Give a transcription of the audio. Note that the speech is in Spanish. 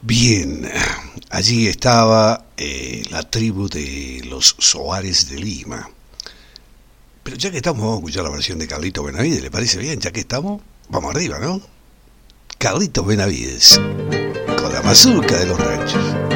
Bien, allí estaba la tribu de los Soares de Lima. Pero ya que estamos, vamos a escuchar la versión de Carlitos Benavides, ¿le parece bien? Ya que estamos, vamos arriba, ¿no? Carlitos Benavides, con la mazurca de los ranchos.